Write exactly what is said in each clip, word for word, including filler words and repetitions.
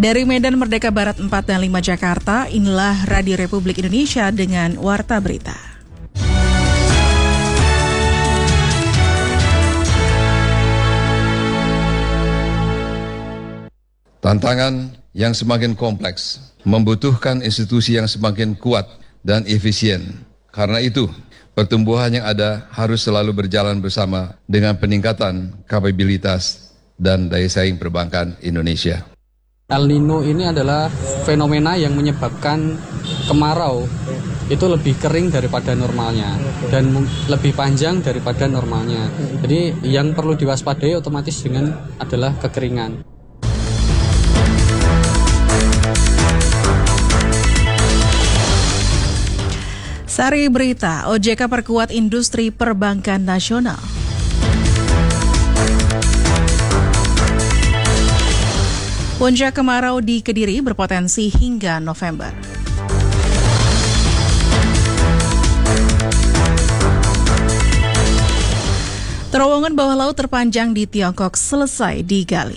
Dari Medan Merdeka Barat empat dan lima Jakarta, inilah Radio Republik Indonesia dengan Warta Berita. Tantangan yang semakin kompleks membutuhkan institusi yang semakin kuat dan efisien. Karena itu, pertumbuhan yang ada harus selalu berjalan bersama dengan peningkatan kapabilitas dan daya saing perbankan Indonesia. El Nino ini adalah fenomena yang menyebabkan kemarau itu lebih kering daripada normalnya dan lebih panjang daripada normalnya. Jadi yang perlu diwaspadai otomatis dengan adalah kekeringan. Sari Berita, O J K perkuat industri perbankan nasional. Puncak kemarau di Kediri berpotensi hingga November. Terowongan bawah laut terpanjang di Tiongkok selesai digali.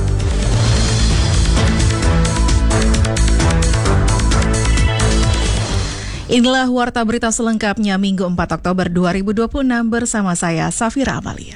Inilah Warta Berita selengkapnya Minggu empat Oktober dua ribu dua puluh enam bersama saya Safira Amalia.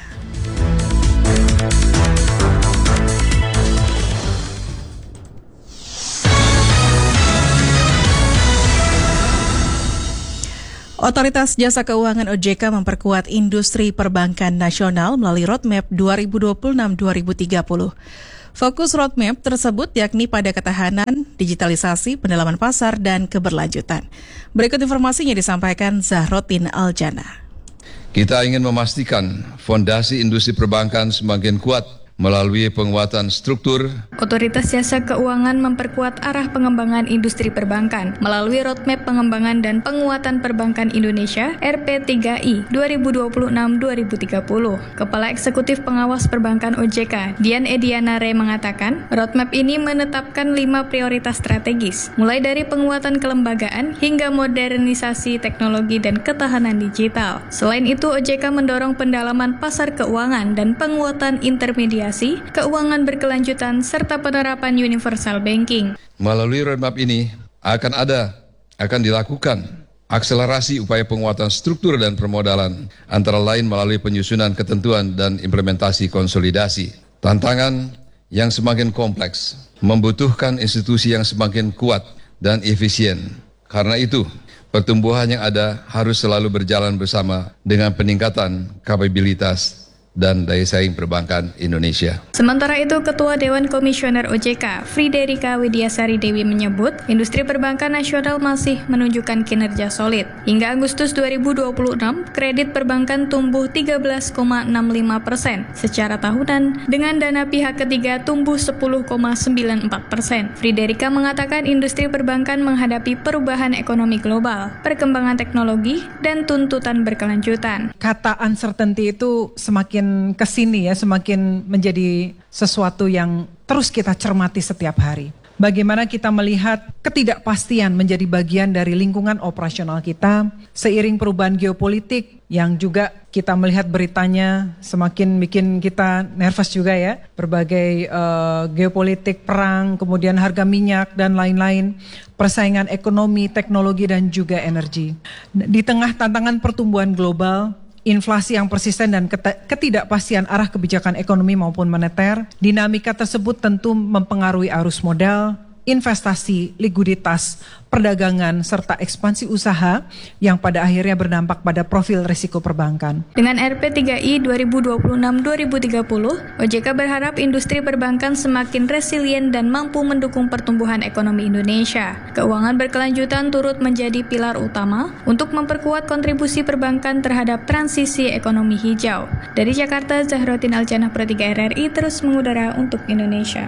Otoritas Jasa Keuangan O J K memperkuat industri perbankan nasional melalui roadmap dua ribu dua puluh enam sampai dua ribu tiga puluh. Fokus roadmap tersebut yakni pada ketahanan, digitalisasi, pendalaman pasar, dan keberlanjutan. Berikut informasinya disampaikan Zahrotin Aljana. Kita ingin memastikan fondasi industri perbankan semakin kuat melalui penguatan struktur. Otoritas Jasa Keuangan memperkuat arah pengembangan industri perbankan melalui roadmap pengembangan dan penguatan perbankan Indonesia R P tiga I dua ribu dua puluh enam sampai dua ribu tiga puluh. Kepala Eksekutif Pengawas Perbankan O J K, Dian Edianare mengatakan, roadmap ini menetapkan lima prioritas strategis, mulai dari penguatan kelembagaan hingga modernisasi teknologi dan ketahanan digital. Selain itu, O J K mendorong pendalaman pasar keuangan dan penguatan intermediasi keuangan berkelanjutan, serta penerapan universal banking. Melalui roadmap ini akan ada, akan dilakukan akselerasi upaya penguatan struktur dan permodalan, antara lain melalui penyusunan ketentuan dan implementasi konsolidasi. Tantangan yang semakin kompleks membutuhkan institusi yang semakin kuat dan efisien. Karena itu, pertumbuhan yang ada harus selalu berjalan bersama dengan peningkatan kapabilitas dan daya saing perbankan Indonesia. Sementara itu, Ketua Dewan Komisioner O J K, Friderika Widiasari Dewi menyebut, industri perbankan nasional masih menunjukkan kinerja solid. Hingga Agustus dua ribu dua puluh enam, kredit perbankan tumbuh tiga belas koma enam lima persen secara tahunan, dengan dana pihak ketiga tumbuh sepuluh koma sembilan empat persen. Friderika mengatakan industri perbankan menghadapi perubahan ekonomi global, perkembangan teknologi, dan tuntutan berkelanjutan. Kata uncertainty itu semakin kesini ya, semakin menjadi sesuatu yang terus kita cermati setiap hari. Bagaimana kita melihat ketidakpastian menjadi bagian dari lingkungan operasional kita, seiring perubahan geopolitik yang juga kita melihat beritanya semakin bikin kita nervous juga ya. Berbagai uh, geopolitik, perang, kemudian harga minyak dan lain-lain, persaingan ekonomi, teknologi dan juga energi. Di tengah tantangan pertumbuhan global, inflasi yang persisten dan ketidakpastian arah kebijakan ekonomi maupun moneter, dinamika tersebut tentu mempengaruhi arus modal, investasi, likuiditas, perdagangan, serta ekspansi usaha yang pada akhirnya berdampak pada profil risiko perbankan. Dengan R P tiga I dua ribu dua puluh enam sampai dua ribu tiga puluh, O J K berharap industri perbankan semakin resilien dan mampu mendukung pertumbuhan ekonomi Indonesia. Keuangan berkelanjutan turut menjadi pilar utama untuk memperkuat kontribusi perbankan terhadap transisi ekonomi hijau. Dari Jakarta, Zahrotin Aljana, Pro tiga R R I terus mengudara untuk Indonesia.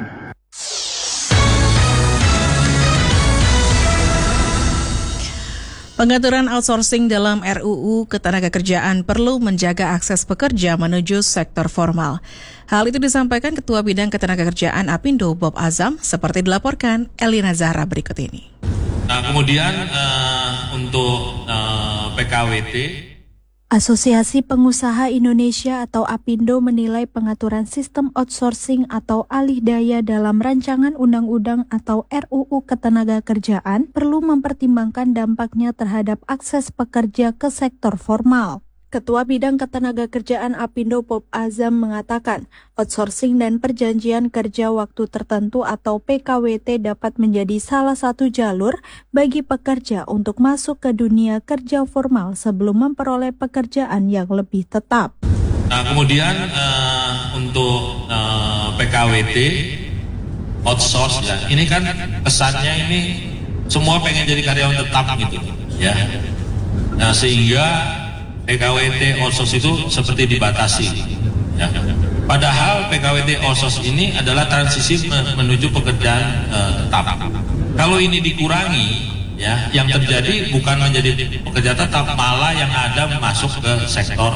Pengaturan outsourcing dalam R U U Ketenagakerjaan perlu menjaga akses pekerja menuju sektor formal. Hal itu disampaikan Ketua Bidang Ketenagakerjaan Apindo Bob Azam, seperti dilaporkan Elina Zahra berikut ini. Nah, kemudian uh, untuk uh, P K W T Asosiasi Pengusaha Indonesia atau APindo menilai pengaturan sistem outsourcing atau alih daya dalam rancangan undang-undang atau R U U Ketenagakerjaan perlu mempertimbangkan dampaknya terhadap akses pekerja ke sektor formal. Ketua Bidang Ketenagakerjaan APindo Bob Azam mengatakan, outsourcing dan perjanjian kerja waktu tertentu atau P K W T dapat menjadi salah satu jalur bagi pekerja untuk masuk ke dunia kerja formal sebelum memperoleh pekerjaan yang lebih tetap. Nah, kemudian uh, untuk uh, P K W T, outsource ya, ini kan pesannya ini semua pengen jadi karyawan tetap gitu, ya. Nah, sehingga P K W T outsource itu seperti dibatasi. Ya. Padahal P K W T outsource ini adalah transisi menuju pekerjaan uh, tetap. Kalau ini dikurangi, ya, yang terjadi bukan menjadi pekerja tetap, malah yang ada masuk ke sektor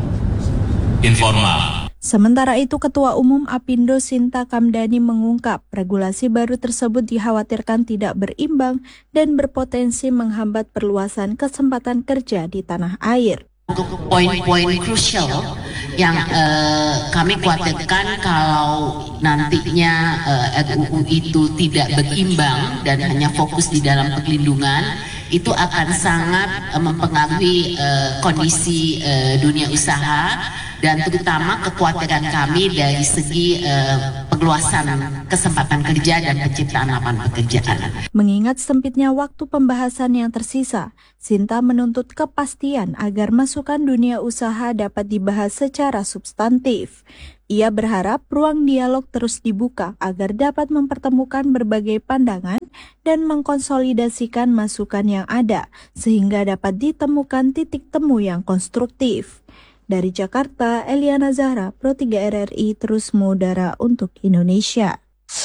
informal. Sementara itu, Ketua Umum APindo Sinta Kamdani mengungkap regulasi baru tersebut dikhawatirkan tidak berimbang dan berpotensi menghambat perluasan kesempatan kerja di tanah air. Untuk poin-poin krusial yang uh, kami khawatirkan kalau nantinya uh, R U U itu tidak berimbang dan hanya fokus di dalam perlindungan, itu akan sangat uh, mempengaruhi uh, kondisi uh, dunia usaha dan terutama kekhawatiran kami dari segi uh, perluasan kesempatan kerja dan penciptaan lapangan pekerjaan. Mengingat sempitnya waktu pembahasan yang tersisa, Sinta menuntut kepastian agar masukan dunia usaha dapat dibahas secara substantif. Ia berharap ruang dialog terus dibuka agar dapat mempertemukan berbagai pandangan dan mengkonsolidasikan masukan yang ada, sehingga dapat ditemukan titik temu yang konstruktif. Dari Jakarta, Eliana Zahra, Pro tiga R R I terus mengudara untuk Indonesia.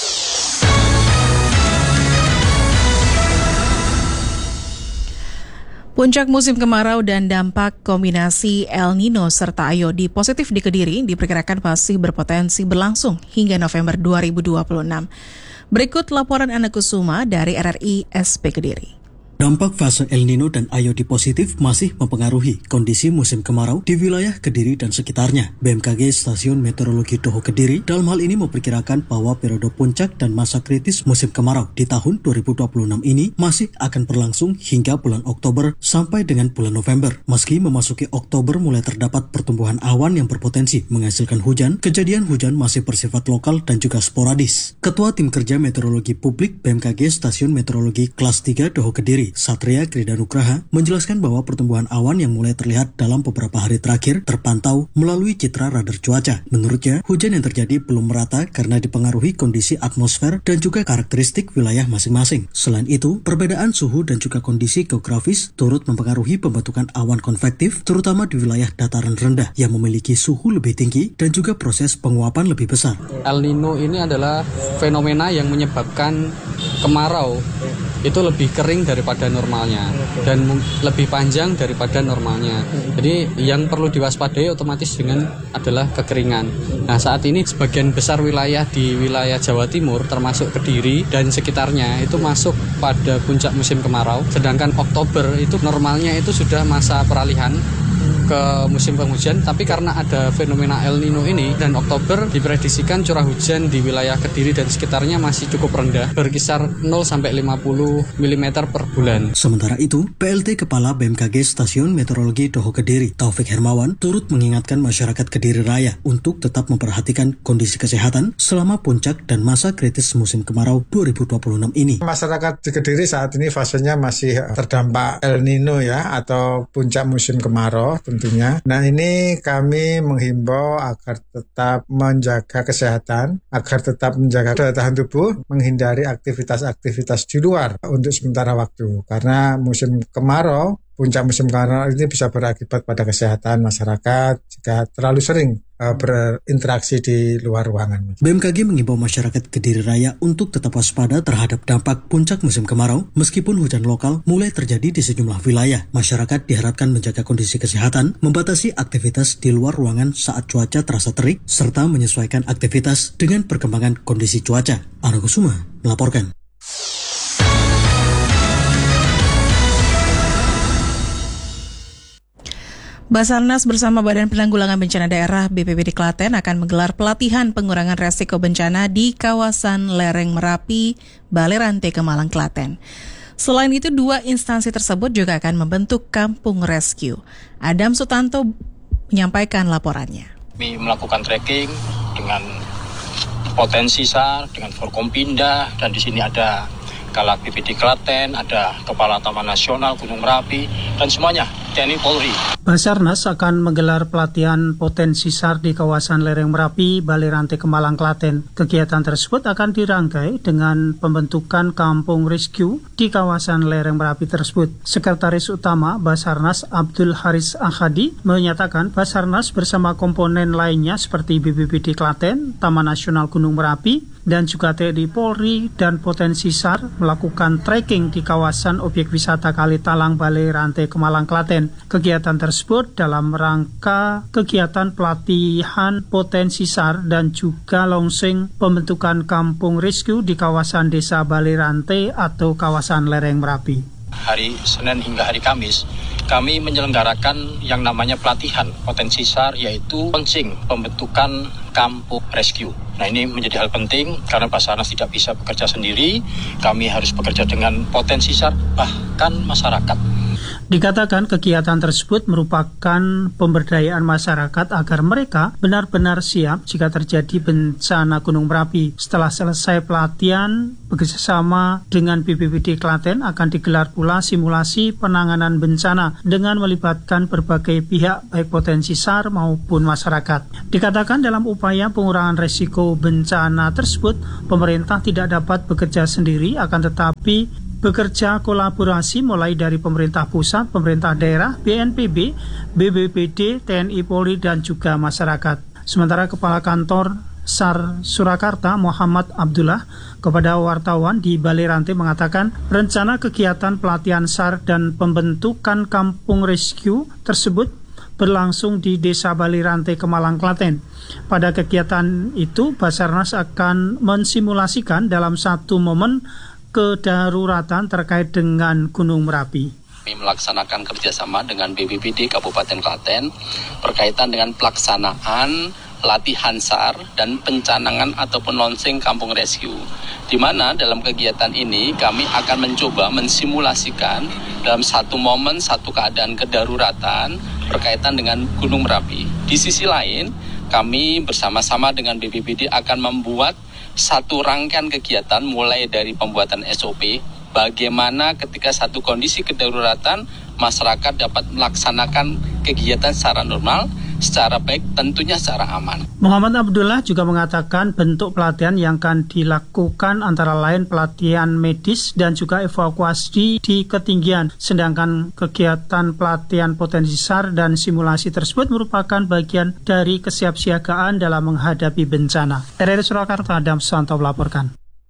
Puncak musim kemarau dan dampak kombinasi El Nino serta Ayodi positif di Kediri diperkirakan masih berpotensi berlangsung hingga November dua ribu dua puluh enam. Berikut laporan Ana Kusuma dari R R I S P Kediri. Dampak fase El Nino dan Ayodi positif masih mempengaruhi kondisi musim kemarau di wilayah Kediri dan sekitarnya. B M K G Stasiun Meteorologi Doho Kediri dalam hal ini memperkirakan bahwa periode puncak dan masa kritis musim kemarau di tahun dua ribu dua puluh enam ini masih akan berlangsung hingga bulan Oktober sampai dengan bulan November. Meski memasuki Oktober mulai terdapat pertumbuhan awan yang berpotensi menghasilkan hujan, kejadian hujan masih bersifat lokal dan juga sporadis. Ketua Tim Kerja Meteorologi Publik B M K G Stasiun Meteorologi Kelas tiga Doho Kediri, Satria Kridanugraha, menjelaskan bahwa pertumbuhan awan yang mulai terlihat dalam beberapa hari terakhir terpantau melalui citra radar cuaca. Menurutnya, hujan yang terjadi belum merata karena dipengaruhi kondisi atmosfer dan juga karakteristik wilayah masing-masing. Selain itu, perbedaan suhu dan juga kondisi geografis turut mempengaruhi pembentukan awan konvektif, terutama di wilayah dataran rendah yang memiliki suhu lebih tinggi dan juga proses penguapan lebih besar. El Nino ini adalah fenomena yang menyebabkan kemarau itu lebih kering daripada normalnya dan lebih panjang daripada normalnya. Jadi yang perlu diwaspadai otomatis dengan adalah kekeringan. Nah, saat ini sebagian besar wilayah di wilayah Jawa Timur termasuk Kediri dan sekitarnya itu masuk pada puncak musim kemarau, sedangkan Oktober itu normalnya itu sudah masa peralihan ke musim penghujan, tapi karena ada fenomena El Nino ini dan Oktober diprediksikan curah hujan di wilayah Kediri dan sekitarnya masih cukup rendah, berkisar nol sampai lima puluh milimeter per bulan. Sementara itu, P L T Kepala B M K G Stasiun Meteorologi Doho Kediri, Taufik Hermawan, turut mengingatkan masyarakat Kediri Raya untuk tetap memperhatikan kondisi kesehatan selama puncak dan masa kritis musim kemarau dua ribu dua puluh enam ini. Masyarakat di Kediri saat ini fasenya masih terdampak El Nino ya, atau puncak musim kemarau tentunya. Nah, ini kami menghimbau agar tetap menjaga kesehatan, agar tetap menjaga daya tahan tubuh, menghindari aktivitas-aktivitas di luar untuk sementara waktu. Karena musim kemarau, puncak musim kemarau ini bisa berakibat pada kesehatan masyarakat jika terlalu sering uh, berinteraksi di luar ruangan. B M K G mengimbau masyarakat Kediri Raya untuk tetap waspada terhadap dampak puncak musim kemarau meskipun hujan lokal mulai terjadi di sejumlah wilayah. Masyarakat diharapkan menjaga kondisi kesehatan, membatasi aktivitas di luar ruangan saat cuaca terasa terik, serta menyesuaikan aktivitas dengan perkembangan kondisi cuaca. Ana Kusuma melaporkan. Basarnas bersama Badan Penanggulangan Bencana Daerah B P B D Klaten akan menggelar pelatihan pengurangan resiko bencana di kawasan lereng Merapi, Balerante, Kemalang, Klaten. Selain itu, dua instansi tersebut juga akan membentuk kampung rescue. Adam Sutanto menyampaikan laporannya. Kami melakukan tracking dengan potensi SAR, dengan Forkompinda, dan di sini ada Kalak B P D Klaten, ada Kepala Taman Nasional Gunung Merapi, dan semuanya T N I Polri. Basarnas akan menggelar pelatihan potensi SAR di kawasan lereng Merapi, Balerante, Kemalang, Klaten. Kegiatan tersebut akan dirangkai dengan pembentukan kampung rescue di kawasan lereng Merapi tersebut. Sekretaris Utama Basarnas Abdul Haris Ahadi menyatakan Basarnas bersama komponen lainnya seperti B P B D Klaten, Taman Nasional Gunung Merapi, dan juga T N I Polri dan potensi SAR melakukan tracking di kawasan objek wisata Kalitalang, Balerante, Kemalang, Klaten. Kegiatan tersebut dalam rangka kegiatan pelatihan potensi SAR dan juga launching pembentukan kampung rescue di kawasan desa Balerante atau kawasan lereng Merapi. Hari Senin hingga hari Kamis, kami menyelenggarakan yang namanya pelatihan potensi SAR, yaitu launching pembentukan kampung rescue. Nah, ini menjadi hal penting karena Basarnas tidak bisa bekerja sendiri, kami harus bekerja dengan potensi SAR, bahkan masyarakat. Dikatakan kegiatan tersebut merupakan pemberdayaan masyarakat agar mereka benar-benar siap jika terjadi bencana Gunung Merapi. Setelah selesai pelatihan, bekerjasama dengan B P B D Klaten akan digelar pula simulasi penanganan bencana dengan melibatkan berbagai pihak baik potensi SAR maupun masyarakat. Dikatakan dalam upaya pengurangan risiko bencana tersebut, pemerintah tidak dapat bekerja sendiri, akan tetapi bekerja kolaborasi mulai dari pemerintah pusat, pemerintah daerah, B N P B, B B P D, T N I Polri, dan juga masyarakat. Sementara Kepala Kantor SAR Surakarta Muhammad Abdullah kepada wartawan di Balerante mengatakan rencana kegiatan pelatihan SAR dan pembentukan kampung rescue tersebut berlangsung di Desa Balerante, Kemalang, Klaten. Pada kegiatan itu, Basarnas akan mensimulasikan dalam satu momen kedaruratan terkait dengan Gunung Merapi. Kami melaksanakan kerjasama dengan B P B D Kabupaten Klaten berkaitan dengan pelaksanaan pelatihan SAR dan pencanangan ataupun launching kampung rescue. Di mana dalam kegiatan ini kami akan mencoba mensimulasikan dalam satu momen, satu keadaan kedaruratan berkaitan dengan Gunung Merapi. Di sisi lain, kami bersama-sama dengan B P B D akan membuat satu rangkaian kegiatan mulai dari pembuatan S O P, bagaimana ketika satu kondisi kedaruratan masyarakat dapat melaksanakan kegiatan secara normal, secara baik, tentunya secara aman. Muhammad Abdullah juga mengatakan bentuk pelatihan yang akan dilakukan antara lain pelatihan medis dan juga evakuasi di ketinggian. Sedangkan kegiatan pelatihan potensi SAR dan simulasi tersebut merupakan bagian dari kesiapsiagaan dalam menghadapi bencana. R R I Surakarta, Adam Sutanto melaporkan.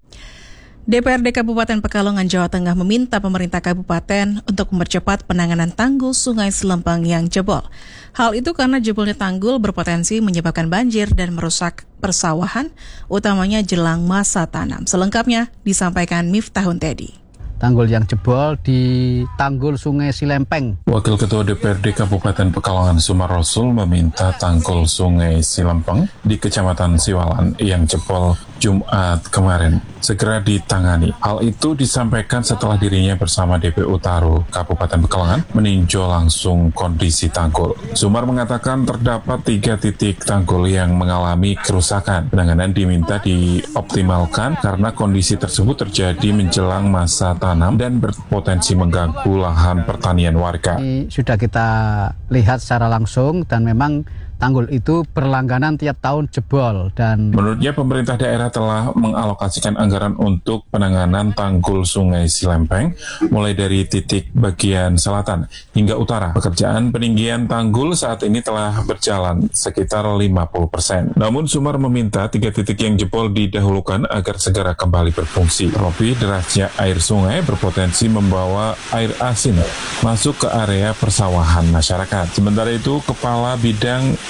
D P R D Kabupaten Pekalongan, Jawa Tengah meminta pemerintah kabupaten untuk mempercepat penanganan tanggul Sungai Silempeng yang jebol. Hal itu karena jebolnya tanggul berpotensi menyebabkan banjir dan merusak persawahan, utamanya jelang masa tanam. Selengkapnya disampaikan Miftahun Teddy. Tanggul yang jebol di Tanggul Sungai Silempeng. Wakil Ketua D P R D Kabupaten Pekalongan Sumar Rasul meminta tanggul Sungai Silempeng di Kecamatan Siwalan yang jebol Jumat kemarin segera ditangani. Hal itu disampaikan setelah dirinya bersama D P U Taro Kabupaten Pekalongan meninjau langsung kondisi tanggul. Sumar mengatakan terdapat tiga titik tanggul yang mengalami kerusakan. Penanganan diminta dioptimalkan karena kondisi tersebut terjadi menjelang masa tanam dan berpotensi mengganggu lahan pertanian warga. Ini sudah kita lihat secara langsung dan memang tanggul itu berlangganan tiap tahun jebol dan menurutnya pemerintah daerah telah mengalokasikan anggaran untuk penanganan tanggul Sungai Silempeng mulai dari titik bagian selatan hingga utara. Pekerjaan peninggian tanggul saat ini telah berjalan sekitar lima puluh persen. Namun Sumar meminta tiga titik yang jebol didahulukan agar segera kembali berfungsi. Terlebih derasnya air sungai berpotensi membawa air asin masuk ke area persawahan masyarakat. Sementara itu, Kepala Bidang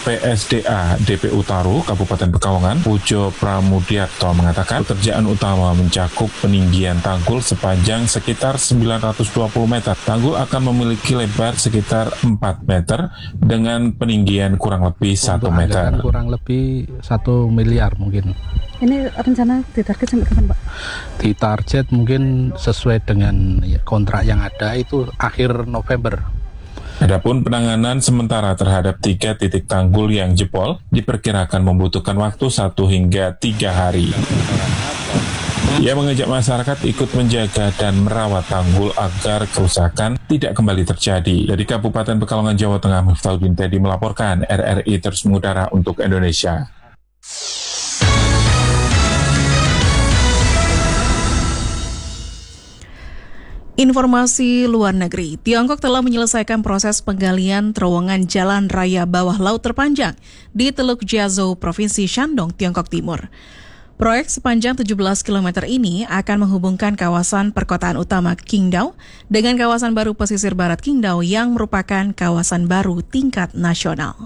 P S D A D P U Taro, Kabupaten Pekalongan, Pujo Pramudiarto mengatakan pekerjaan utama mencakup peninggian tanggul sepanjang sekitar sembilan ratus dua puluh meter. Tanggul akan memiliki lebar sekitar empat meter dengan peninggian kurang lebih satu meter. Kurang lebih satu miliar mungkin. Ini rencana ditarget sampai kapan, Pak? Ditarget mungkin sesuai dengan kontrak yang ada itu akhir November. Adapun penanganan sementara terhadap tiga titik tanggul yang jebol diperkirakan membutuhkan waktu satu hingga tiga hari. Ia mengajak masyarakat ikut menjaga dan merawat tanggul agar kerusakan tidak kembali terjadi. Dari Kabupaten Pekalongan, Jawa Tengah, Miftahudin Teddy melaporkan R R I terus mengudara untuk Indonesia. Informasi luar negeri, Tiongkok telah menyelesaikan proses penggalian terowongan jalan raya bawah laut terpanjang di Teluk Jiazhou, Provinsi Shandong, Tiongkok Timur. Proyek sepanjang tujuh belas kilometer ini akan menghubungkan kawasan perkotaan utama Qingdao dengan kawasan baru pesisir barat Qingdao yang merupakan kawasan baru tingkat nasional.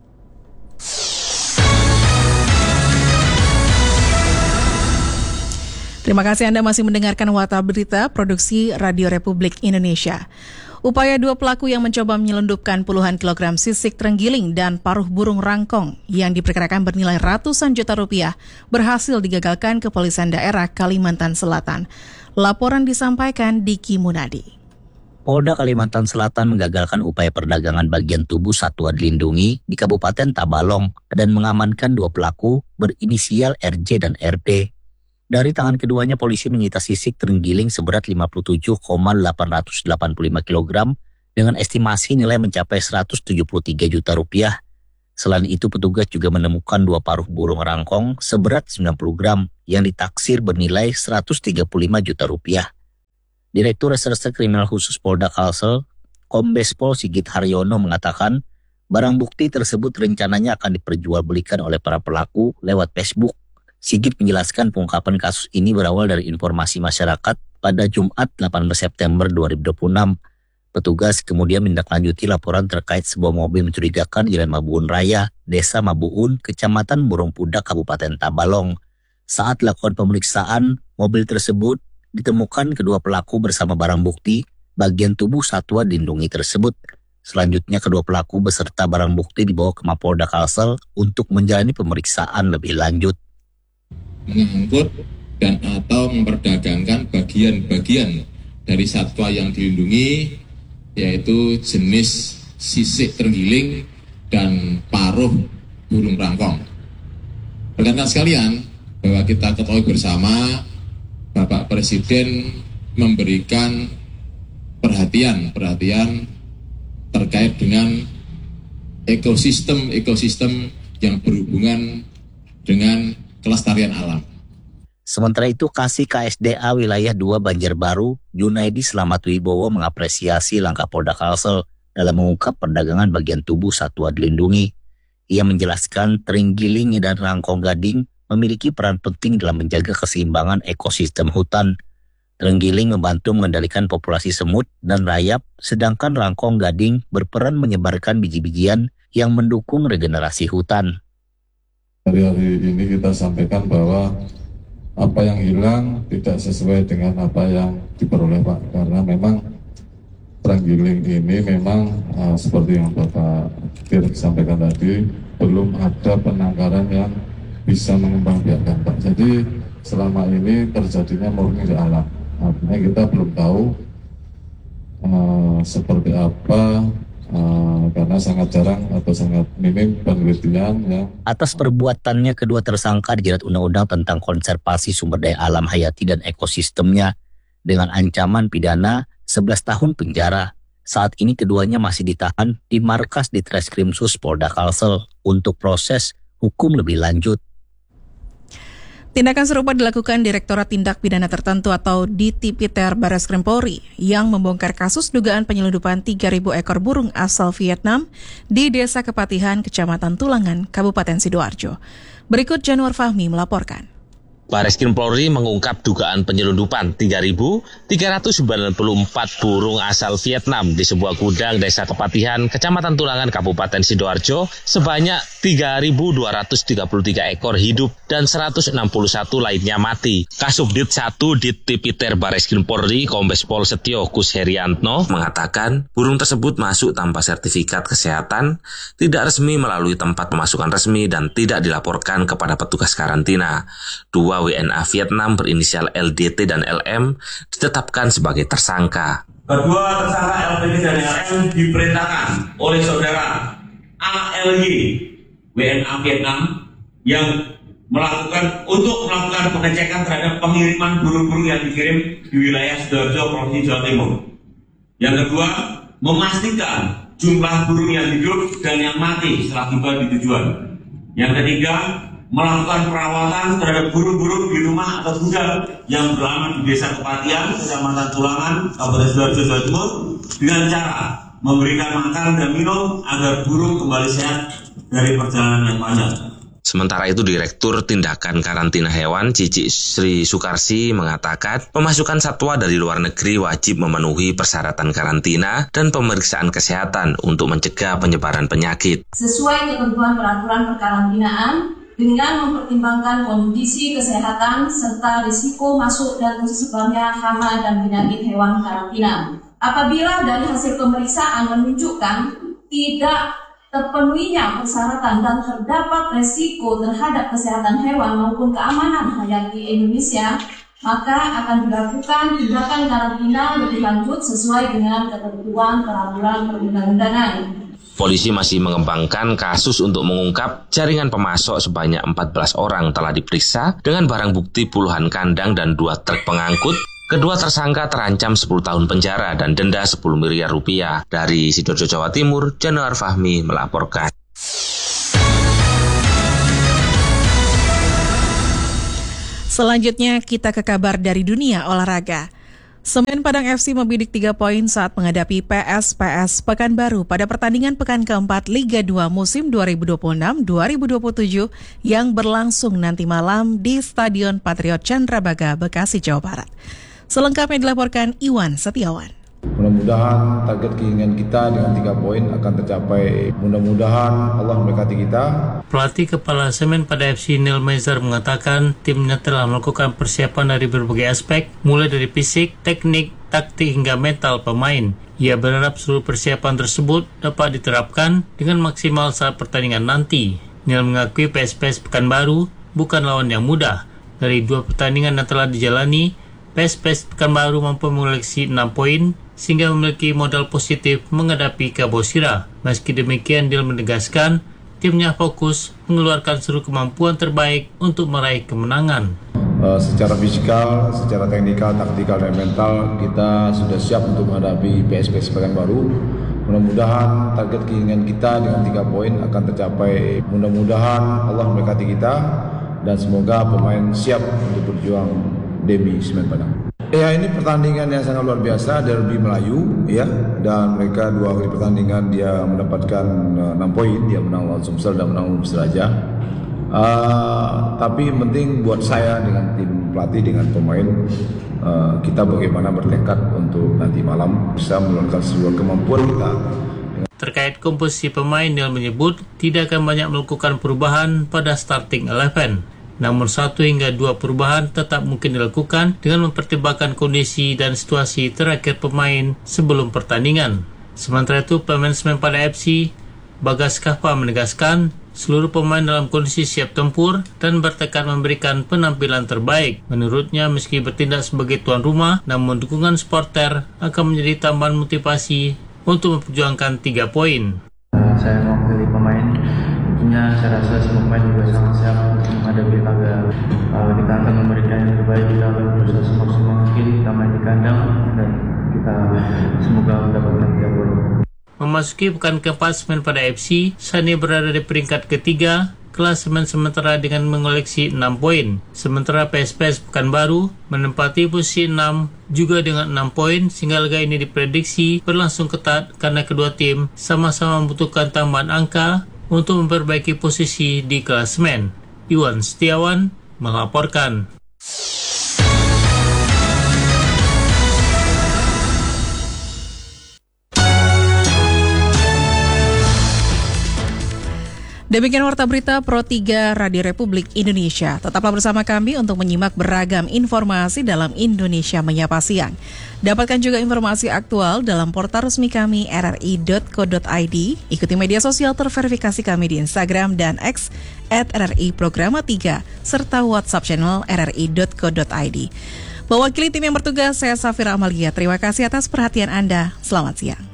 Terima kasih Anda masih mendengarkan Warta Berita Produksi Radio Republik Indonesia. Upaya dua pelaku yang mencoba menyelundupkan puluhan kilogram sisik terenggiling dan paruh burung rangkong yang diperkirakan bernilai ratusan juta rupiah berhasil digagalkan Kepolisian Daerah Kalimantan Selatan. Laporan disampaikan Diki Munadi. Polda Kalimantan Selatan menggagalkan upaya perdagangan bagian tubuh satwa dilindungi di Kabupaten Tabalong dan mengamankan dua pelaku berinisial R J dan R P. Dari tangan keduanya, polisi menyita sisik terenggiling seberat lima puluh tujuh koma delapan delapan lima kilogram dengan estimasi nilai mencapai seratus tujuh puluh tiga juta rupiah. Selain itu, petugas juga menemukan dua paruh burung rangkong seberat sembilan puluh gram yang ditaksir bernilai seratus tiga puluh lima juta rupiah. Direktur Reserse Kriminal Khusus Polda Kalsel, Kombes Pol Sigit Haryono mengatakan, barang bukti tersebut rencananya akan diperjualbelikan oleh para pelaku lewat Facebook. Sigit menjelaskan pengungkapan kasus ini berawal dari informasi masyarakat pada Jumat delapan belas September dua ribu dua puluh enam. Petugas kemudian menindaklanjuti laporan terkait sebuah mobil mencurigakan di Jalan Mabuun Raya, Desa Mabuun, Kecamatan Burung Pudak, Kabupaten Tabalong. Saat dilakukan pemeriksaan, mobil tersebut ditemukan kedua pelaku bersama barang bukti bagian tubuh satwa dilindungi tersebut. Selanjutnya kedua pelaku beserta barang bukti dibawa ke Mapolda Kalsel untuk menjalani pemeriksaan lebih lanjut. Mengangkut dan atau memperdagangkan bagian-bagian dari satwa yang dilindungi, yaitu jenis sisik terenggiling dan paruh burung rangkong. Rekan-rekan sekalian, bahwa kita ketahui bersama, Bapak Presiden memberikan perhatian-perhatian terkait dengan ekosistem-ekosistem yang berhubungan dengan kelestarian alam. Sementara itu, Kasih K S D A Wilayah dua Banjarbaru, Junaidi Slamet Wibowo mengapresiasi langkah Polda Kalsel dalam mengungkap perdagangan bagian tubuh satwa dilindungi. Ia menjelaskan terenggiling dan rangkong gading memiliki peran penting dalam menjaga keseimbangan ekosistem hutan. Terenggiling membantu mengendalikan populasi semut dan rayap, sedangkan rangkong gading berperan menyebarkan biji-bijian yang mendukung regenerasi hutan. Hari-hari ini kita sampaikan bahwa apa yang hilang tidak sesuai dengan apa yang diperoleh Pak, karena memang terenggiling ini memang uh, seperti yang Bapak Dir sampaikan tadi, belum ada penangkaran yang bisa mengembangbiakkan Pak. Jadi selama ini terjadinya murni di alam, artinya kita belum tahu uh, seperti apa. Uh, karena sangat jarang atau sangat minim penelitian ya. Atas perbuatannya, kedua tersangka dijerat Undang-Undang tentang Konservasi Sumber Daya Alam Hayati dan Ekosistemnya dengan ancaman pidana sebelas tahun penjara. Saat ini keduanya masih ditahan di markas Ditreskrimsus Polda Kalsel untuk proses hukum lebih lanjut. Tindakan serupa dilakukan Direktorat Tindak Pidana Tertentu atau D T P T R Barreskrim Polri yang membongkar kasus dugaan penyelundupan tiga ribu ekor burung asal Vietnam di Desa Kepatihan, Kecamatan Tulangan, Kabupaten Sidoarjo. Berikut Januar Fahmi melaporkan. Bareskrim Polri mengungkap dugaan penyelundupan tiga ribu tiga ratus sembilan puluh empat burung asal Vietnam di sebuah gudang Desa Kepatihan, Kecamatan Tulangan, Kabupaten Sidoarjo, sebanyak tiga ribu dua ratus tiga puluh tiga ekor hidup dan seratus enam puluh satu lainnya mati. Kasubdit satu Dit Tipiter Bareskrim Polri, Kombes Pol Setio Kus Heriantno, mengatakan burung tersebut masuk tanpa sertifikat kesehatan, tidak resmi melalui tempat pemasukan resmi, dan tidak dilaporkan kepada petugas karantina. Dua W N A Vietnam berinisial L D T dan L M ditetapkan sebagai tersangka. Kedua tersangka L D T dan L M diperintahkan oleh saudara A L Y W N A Vietnam yang melakukan untuk melakukan pengecekan terhadap pengiriman burung-burung yang dikirim di wilayah Sidoarjo, Provinsi Jawa Timur. Yang kedua, memastikan jumlah burung yang hidup dan yang mati setelah tiba di tujuan. Yang ketiga, melakukan perawatan terhadap burung-burung di rumah atau gudang yang beralamat di Desa Kepatihan, Kecamatan Tulangan, Kabupaten Sidoarjo, Jawa Timur, dengan cara memberikan makan dan minum agar burung kembali sehat dari perjalanan yang panjang. Sementara itu, Direktur Tindakan Karantina Hewan Cici Sri Sukarsi mengatakan pemasukan satwa dari luar negeri wajib memenuhi persyaratan karantina dan pemeriksaan kesehatan untuk mencegah penyebaran penyakit. Sesuai ketentuan peraturan perkarantinaan dengan mempertimbangkan kondisi kesehatan serta risiko masuk dan tersebarnya hama dan penyakit hewan karantina. Apabila dari hasil pemeriksaan menunjukkan tidak terpenuhinya persyaratan dan terdapat resiko terhadap kesehatan hewan maupun keamanan hayati Indonesia, maka akan dilakukan tindakan karantina lebih lanjut sesuai dengan ketentuan peraturan perundang-undangan. Polisi masih mengembangkan kasus untuk mengungkap jaringan pemasok. Sebanyak empat belas orang telah diperiksa dengan barang bukti puluhan kandang dan dua truk pengangkut. Kedua tersangka terancam sepuluh tahun penjara dan denda sepuluh miliar rupiah. Dari Sidoarjo, Jawa Timur, Januar Fahmi melaporkan. Selanjutnya kita ke kabar dari dunia olahraga. Semen Padang F C membidik tiga poin saat menghadapi P S P S Pekanbaru pada pertandingan pekan keempat Liga dua musim dua ribu dua puluh enam dua ribu dua puluh tujuh yang berlangsung nanti malam di Stadion Patriot Candrabaga, Bekasi, Jawa Barat. Selengkapnya dilaporkan Iwan Setiawan. Mudah-mudahan target keinginan kita dengan tiga poin akan tercapai. Mudah-mudahan Allah memberkati kita. Pelatih Kepala Semen Padang F C Neil Maizar mengatakan timnya telah melakukan persiapan dari berbagai aspek, mulai dari fisik, teknik, taktik hingga mental pemain. Ia berharap seluruh persiapan tersebut dapat diterapkan dengan maksimal saat pertandingan nanti. Neil mengakui P S P S Pekanbaru bukan lawan yang mudah. Dari dua pertandingan yang telah dijalani, P S P S Pekanbaru mampu mengoleksi enam poin sehingga memiliki modal positif menghadapi Kabosira. Meski demikian, Neil menegaskan timnya fokus mengeluarkan seluruh kemampuan terbaik untuk meraih kemenangan. Uh, secara fisikal, secara teknikal, taktikal, dan mental kita sudah siap untuk menghadapi P S P S Pekanbaru. Mudah-mudahan target keinginan kita dengan tiga poin akan tercapai. Mudah-mudahan Allah memberkati kita dan semoga pemain siap untuk berjuang derby Semen Padang. Ya, ini pertandingan yang sangat luar biasa, derby Melayu, ya, dan mereka dua kali pertandingan dia mendapatkan uh, enam poin, dia menang lawan Sumsel dan menang Persiraja. Uh, tapi yang penting buat saya dengan tim pelatih, dengan pemain, uh, kita bagaimana bertekad untuk nanti malam bisa mengeluarkan seluruh kemampuan kita. Terkait komposisi pemain, Neil menyebut tidak akan banyak melakukan perubahan pada starting eleven. Namun satu hingga dua perubahan tetap mungkin dilakukan dengan mempertimbangkan kondisi dan situasi terakhir pemain sebelum pertandingan. Sementara itu, pemain Semen Padang F C, Bagas Kaffa menegaskan seluruh pemain dalam kondisi siap tempur dan bertekad memberikan penampilan terbaik. Menurutnya, meski bertindak sebagai tuan rumah, namun dukungan supporter akan menjadi tambahan motivasi untuk memperjuangkan tiga poin. Uh, saya mau pilih pemain. Tentunya saya rasa semua pemain juga sangat siap untuk menghadapi laga. Uh, kita akan memberikan yang terbaik, kita akan berusaha semaksimal mungkin, kita main di kandang dan kita semoga mendapatkan tiga poin. Memasuki pekan keempat Semen Padang F C, Sani berada di peringkat ketiga klasemen sementara dengan mengoleksi enam poin. Sementara P S P S Pekanbaru menempati posisi enam juga dengan enam poin, sehingga laga ini diprediksi berlangsung ketat karena kedua tim sama-sama membutuhkan tambahan angka untuk memperbaiki posisi di klasemen. Iwan Setiawan, melaporkan. Demikian Warta Berita Pro tiga Radio Republik Indonesia. Tetaplah bersama kami untuk menyimak beragam informasi dalam Indonesia Menyapa Siang. Dapatkan juga informasi aktual dalam portal resmi kami r r i dot co dot i d. Ikuti media sosial terverifikasi kami di Instagram dan X at r r i programa tiga serta WhatsApp channel r r i dot co dot i d. Mewakili tim yang bertugas, saya Safira Amalia. Terima kasih atas perhatian Anda. Selamat siang.